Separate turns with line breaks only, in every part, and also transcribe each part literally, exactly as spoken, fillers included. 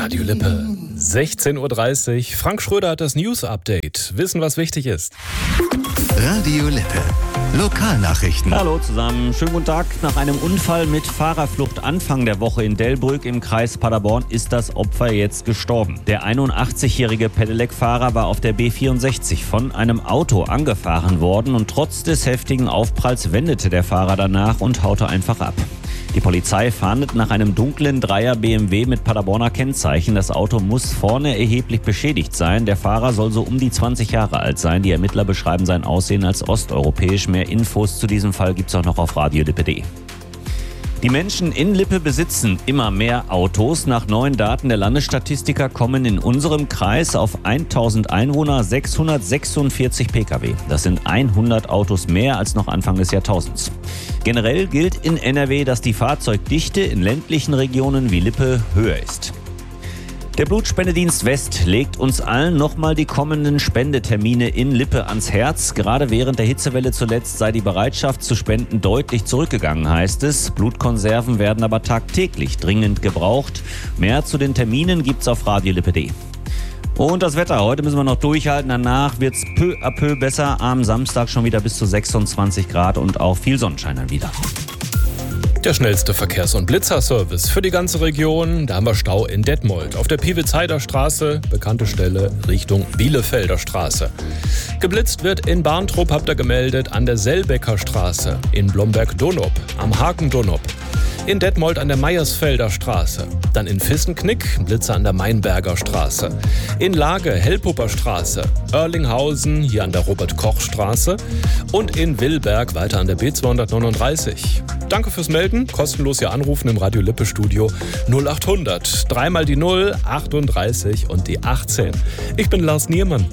Radio Lippe. sechzehn Uhr dreißig. Frank Schröder hat das News-Update. Wissen, was wichtig ist.
Radio Lippe. Lokalnachrichten.
Hallo zusammen, schönen guten Tag. Nach einem Unfall mit Fahrerflucht Anfang der Woche in Delbrück im Kreis Paderborn ist das Opfer jetzt gestorben. Der einundachtzigjährige Pedelec-Fahrer war auf der B vierundsechzig von einem Auto angefahren worden und trotz des heftigen Aufpralls wendete der Fahrer danach und haute einfach ab. Die Polizei fahndet nach einem dunklen Dreier B M W mit Paderborner Kennzeichen. Das Auto muss vorne erheblich beschädigt sein. Der Fahrer soll so um die zwanzig Jahre alt sein. Die Ermittler beschreiben sein Aussehen als osteuropäisch. Mehr Infos zu diesem Fall gibt's auch noch auf radiolippe punkt de. Die Menschen in Lippe besitzen immer mehr Autos. Nach neuen Daten der Landesstatistiker kommen in unserem Kreis auf tausend Einwohner sechshundertsechsundvierzig Pkw. Das sind hundert Autos mehr als noch Anfang des Jahrtausends. Generell gilt in N R W, dass die Fahrzeugdichte in ländlichen Regionen wie Lippe höher ist. Der Blutspendedienst West legt uns allen nochmal die kommenden Spendetermine in Lippe ans Herz. Gerade während der Hitzewelle zuletzt sei die Bereitschaft zu spenden deutlich zurückgegangen, heißt es. Blutkonserven werden aber tagtäglich dringend gebraucht. Mehr zu den Terminen gibt's auf radiolippe punkt de. Und das Wetter. Heute müssen wir noch durchhalten. Danach wird's peu à peu besser. Am Samstag schon wieder bis zu sechsundzwanzig Grad und auch viel Sonnenschein dann wieder.
Der schnellste Verkehrs- und Blitzerservice für die ganze Region. Da haben wir Stau in Detmold. Auf der Piewitz-Heider Straße, bekannte Stelle Richtung Bielefelder Straße. Geblitzt wird in Barntrup, habt ihr gemeldet, an der Selbecker Straße. In Blomberg-Donop, am Haken-Donop. In Detmold an der Meiersfelder Straße. Dann in Vissenknick, Blitzer an der Mainberger Straße. In Lage, Hellpupper Straße. Oerlinghausen, hier an der Robert-Koch-Straße. Und in Willberg, weiter an der B zweihundertneununddreißig. Danke fürs Melden. Kostenlos hier anrufen im Radio Lippe Studio null achthundert. Dreimal die null, achtunddreißig und die achtzehn. Ich bin Lars Niermann.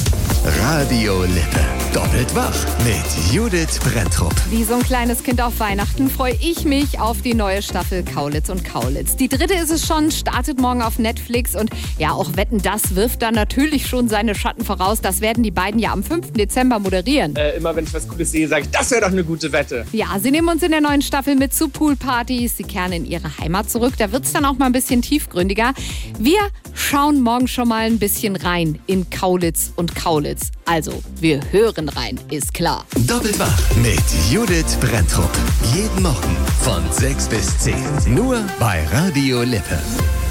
Radio Lippe. Doppelt wach mit Judith Brenntrup.
Wie so ein kleines Kind auf Weihnachten freue ich mich auf die neue Staffel Kaulitz und Kaulitz. Die dritte ist es schon, startet morgen auf Netflix und ja, auch Wetten, das wirft dann natürlich schon seine Schatten voraus. Das werden die beiden ja am fünften Dezember moderieren.
Äh, immer wenn ich was Cooles sehe, sage ich, das wäre doch eine gute Wette.
Ja, sie nehmen uns in der neuen Staffel mit zu Poolpartys. Sie kehren in ihre Heimat zurück. Da wird es dann auch mal ein bisschen tiefgründiger. Wir schauen morgen schon mal ein bisschen rein in Kaulitz und Kaulitz. Also, wir hören rein, ist klar.
Doppelt wach mit Judith Brenntrup. Jeden Morgen von sechs bis zehn. Nur bei Radio Lippe.